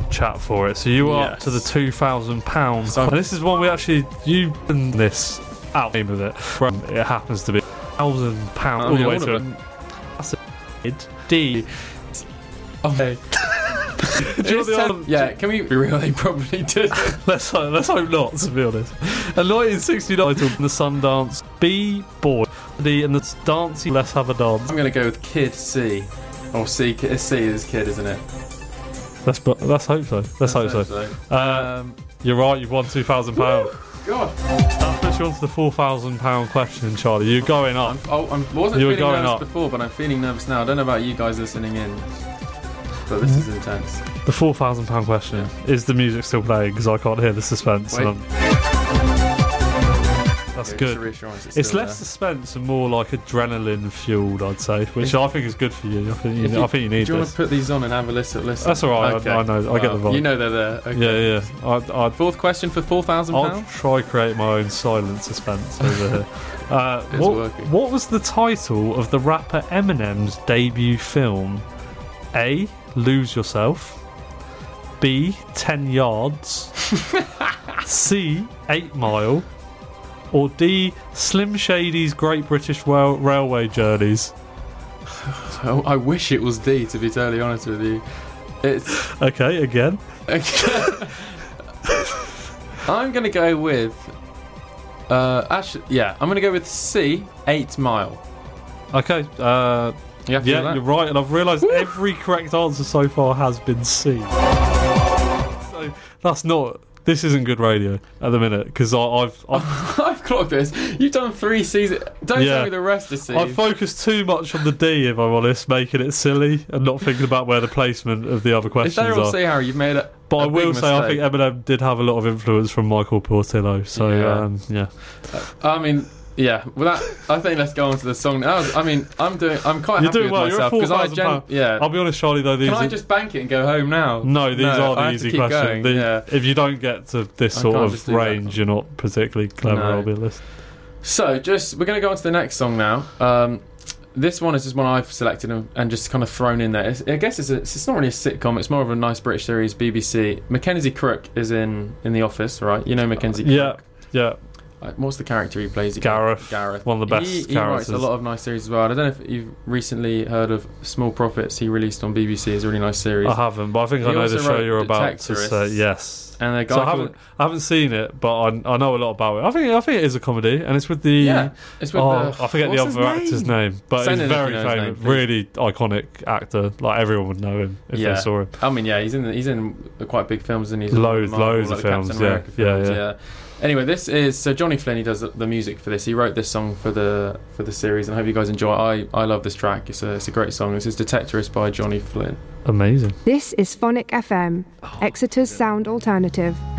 chat for it. So you are up to the £2,000. So, and this is one we actually you and this out name of it. It happens to be £1,000 all the way to it. That's a D. Okay. Can we be real? They probably did. let's hope not, to be honest. A 1969 title in the Sundance B-Boy and the Dancey Let's Have a Dance. I'm going to go with Kid C. Or C is Kid, isn't it? Let's hope so. Let's hope so. You're right, you've won £2,000. God. That puts you on to the £4,000 question, Charlie. You're going up. I wasn't feeling nervous before, but I'm feeling nervous now. I don't know about you guys listening in, but this is intense. The £4,000 question. Is the music still playing? Because I can't hear the suspense. That's good. It's less suspense and more like adrenaline fueled, I'd say, which I think is good for you. I think you need this. Do you want to put these on and have a listen? That's all right. Okay. I know. I get the vibe. You know they're there. Okay. Yeah. Fourth question for £4,000. I'll try create my own silent suspense over here. What was the title of the rapper Eminem's debut film? A. Lose Yourself. B. 10 Yards. C. 8 Mile. Or D. Slim Shady's Great British Railway Journeys. I wish it was D, to be totally honest with you. It's okay. Again. I'm gonna go with. I'm gonna go with C. 8 Mile. Okay. You're right, and I've realised every correct answer so far has been C. So that's not. This isn't good radio at the minute because I've clocked this. You've done 3 C's. Don't tell me the rest of C's. I've focused too much on the D, if I'm honest, making it silly and not thinking about where the placement of the other questions are. If they all say, Harry, you've made it. But I will say, I think Eminem did have a lot of influence from Michael Portillo. So I mean. Yeah, well, I think let's go on to the song now. I mean, I'm quite happy with myself because I'll be honest, Charlie. Though, I just bank it and go home now? No, these are the easy questions. If you don't get to this sort of range, you're not particularly clever. I'll be honest. So, we're going to go on to the next song now. This one is just one I've selected and just kind of thrown in there. I guess it's not really a sitcom. It's more of a nice British series, BBC. Mackenzie Crook is in The Office, right? You know Mackenzie Crook. Yeah. What's the character he plays? Gareth. One of the best characters. He writes a lot of nice series as well. I don't know if you've recently heard of Small Profits. He released on BBC. It's a really nice series. I haven't, but I think I know the show you're about to say. Yes. And I haven't seen it, but I know a lot about it. I think it is a comedy, and it's with the I forget the other actor's name, but he's very famous, really iconic actor. Like everyone would know him if they saw him. I mean, he's in quite big films, and he's loads of films. Yeah. Anyway, this is Johnny Flynn. He does the music for this. He wrote this song for the series, and I hope you guys enjoy it. I love this track. It's a great song. This is Detectorist by Johnny Flynn. Amazing. This is Phonic FM, Exeter's sound alternative.